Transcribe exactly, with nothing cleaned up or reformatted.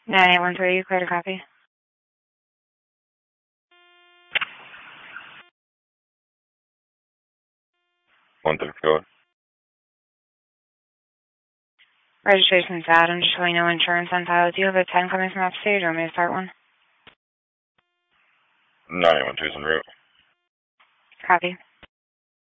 nine eight one three, you clear to copy. One third code. Registration's out. I'm just showing no insurance on file. Do you have a ten coming from upstate, or do you want me to start one? nine eight one two is en route. Copy.